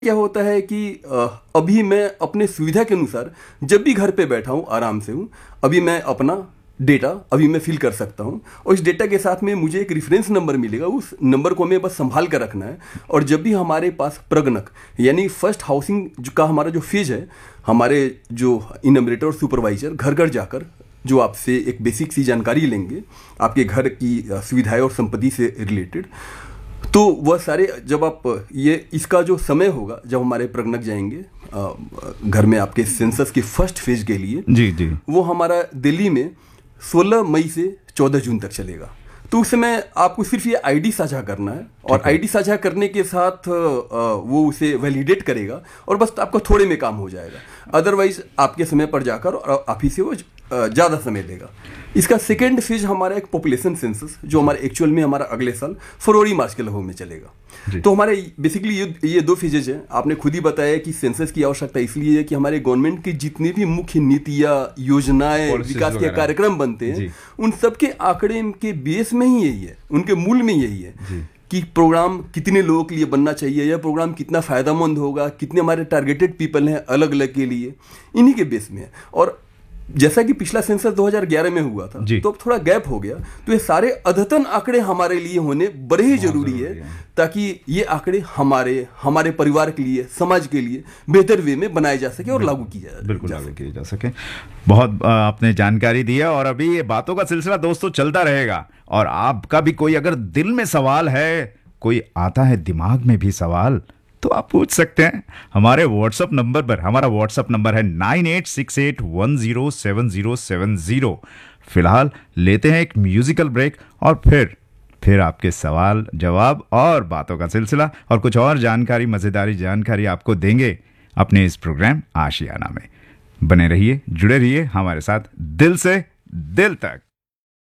क्या होता है कि अभी मैं अपने सुविधा के अनुसार जब भी घर पे बैठा हूँ, आराम से हूँ, अभी मैं अपना डेटा अभी मैं फिल कर सकता हूँ। और इस डेटा के साथ में मुझे एक रेफरेंस नंबर मिलेगा, उस नंबर को हमें बस संभाल कर रखना है। और जब भी हमारे पास प्रगणक यानी फर्स्ट हाउसिंग का हमारा जो फेज है, हमारे जो इनमरेटर और सुपरवाइजर घर घर जाकर जो आपसे एक बेसिक सी जानकारी लेंगे आपके घर की सुविधाएं और संपत्ति से रिलेटेड, तो वह सारे जब आप ये इसका जो समय होगा जब हमारे प्रगणक जाएंगे घर में आपके सेंसस के फर्स्ट फेज के लिए, जी जी, वो हमारा दिल्ली में 16 मई से 14 जून तक चलेगा। तो उस समय आपको सिर्फ ये आईडी साझा करना है और आईडी साझा करने के साथ वो उसे वैलिडेट करेगा और बस आपका थोड़े में काम हो जाएगा। अदरवाइज आपके समय पर जाकर और आप ही से वो ज़्यादा समय लेगा। इसका सेकेंड फेज हमारा एक पॉपुलेशन सेंसस जो हमारे एक्चुअल में हमारा अगले साल फरवरी मार्च के लगभग में चलेगा। तो हमारे बेसिकली ये दो फेजेज हैं। आपने खुद ही बताया कि सेंसस की आवश्यकता इसलिए है कि हमारे गवर्नमेंट की जितनी भी मुख्य नीतियाँ, योजनाएं, विकास के कार्यक्रम बनते हैं, उन सब के आंकड़े के बेस में ही यही है, उनके मूल में यही है कि प्रोग्राम कितने लोगों के लिए बनना चाहिए, यह प्रोग्राम कितना फायदेमंद होगा, कितने हमारे टारगेटेड पीपल हैं अलग अलग के लिए, इन्हीं के बेस में है। और जैसा कि पिछला सेंसस 2011 में हुआ था तो अब थोड़ा गैप हो गया, तो ये सारे अद्यतन आंकड़े हमारे लिए होने बड़े ही जरूरी है ताकि ये आंकड़े हमारे परिवार के लिए, समाज के लिए बेहतर वे में बनाए जा सके और लागू किया जाए, बिल्कुल लागू किया जा सके। बहुत आपने जानकारी दी है और अभी ये बातों का सिलसिला दोस्तों चलता रहेगा। और आपका भी कोई अगर दिल में सवाल है, कोई आता है दिमाग में भी सवाल, तो आप पूछ सकते हैं हमारे व्हाट्सएप नंबर पर। हमारा व्हाट्सएप नंबर है 9868107070। फिलहाल लेते हैं एक म्यूजिकल ब्रेक और फिर आपके सवाल जवाब और बातों का सिलसिला और कुछ और जानकारी, मजेदारी जानकारी आपको देंगे अपने इस प्रोग्राम आशियाना में। बने रहिए, जुड़े रहिए हमारे साथ दिल से दिल तक।